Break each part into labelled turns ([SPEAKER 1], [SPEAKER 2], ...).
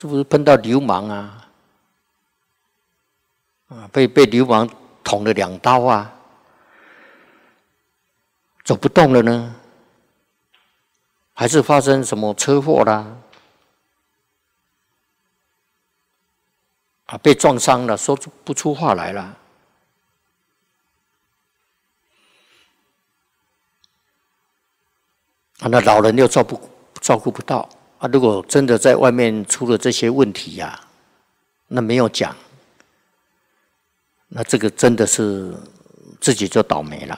[SPEAKER 1] 是不是碰到流氓啊？被流氓捅了2刀啊，走不动了呢？还是发生什么车祸啦？被撞伤了，说不出话来了。那老人又照顾不到啊！如果真的在外面出了这些问题呀，那没有讲，那这个真的是自己就倒霉了。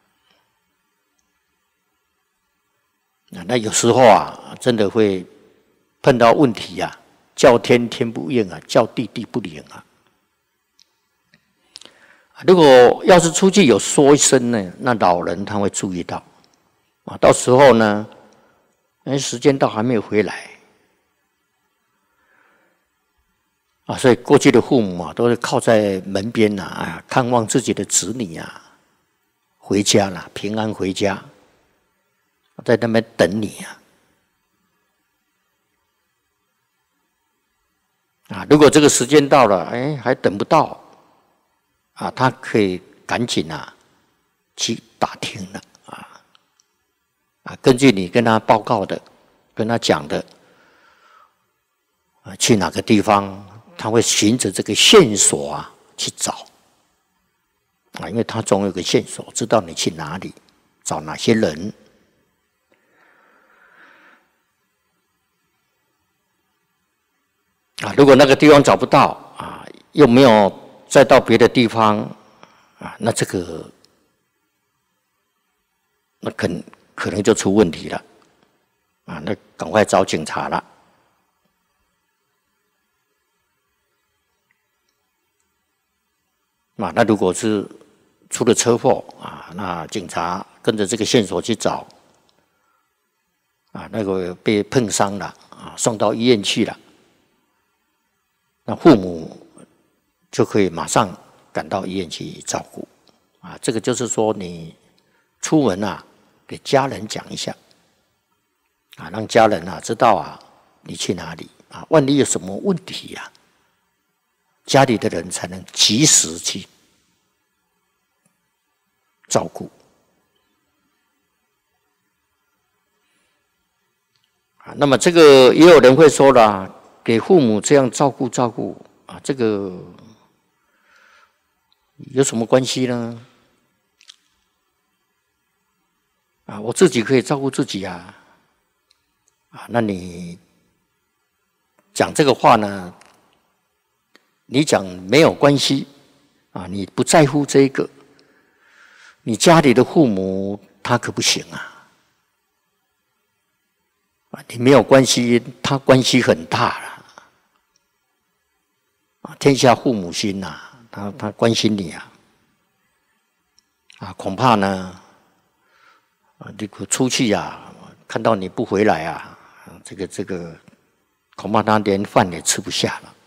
[SPEAKER 1] 那有时候啊，真的会碰到问题啊，叫天天不应啊，叫地地不灵啊。如果要是出去有说一声呢，那老人他会注意到啊。到时候呢，时间到还没有回来啊，所以过去的父母啊，都是靠在门边呐啊，看望自己的子女啊回家了，平安回家，在那边等你啊。如果这个时间到了，还等不到啊，他可以赶紧去打听了根据你跟他报告的、跟他讲的去哪个地方，他会循着这个线索去找因为他总有个线索，知道你去哪里，找哪些人。如果那个地方找不到又没有再到别的地方那这个那可能就出问题了那赶快找警察了。那如果是出了车祸那警察跟着这个线索去找那个被碰伤了送到医院去了。那父母就可以马上赶到医院去照顾这个就是说你出门给家人讲一下让家人知道你去哪里万一有什么问题家里的人才能及时去照顾那么这个也有人会说了，给父母这样照顾这个有什么关系呢？我自己可以照顾自己那你讲这个话呢？你讲没有关系你不在乎这个，你家里的父母他可不行你没有关系，他关系很大了天下父母心他关心你恐怕呢这个出去看到你不回来这个恐怕他连饭也吃不下了。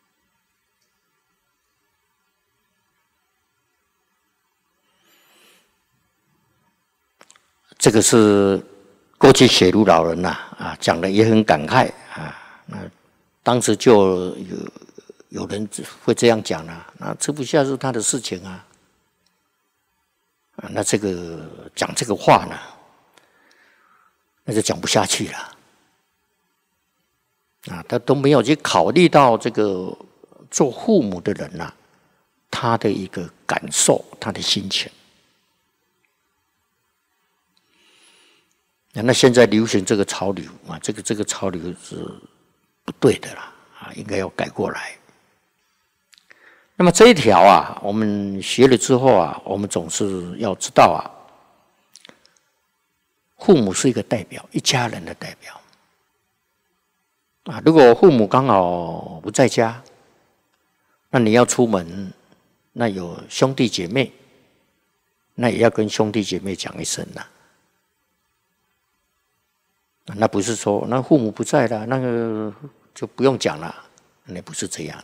[SPEAKER 1] 这个是过去写入老人讲的也很感慨那当时就有人会这样讲那吃不下是他的事情那这个讲这个话呢，那就讲不下去了他都没有去考虑到这个做父母的人他的一个感受，他的心情。那现在流行这个潮流这个潮流是不对的啦应该要改过来。那么这一条我们学了之后我们总是要知道父母是一个代表，一家人的代表如果父母刚好不在家，那你要出门，那有兄弟姐妹，那也要跟兄弟姐妹讲一声那不是说那父母不在了，那个就不用讲了，那不是这样的。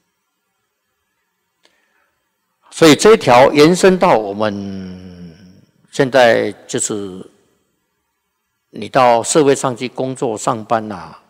[SPEAKER 1] 所以这一条延伸到我们现在，就是你到社会上去工作上班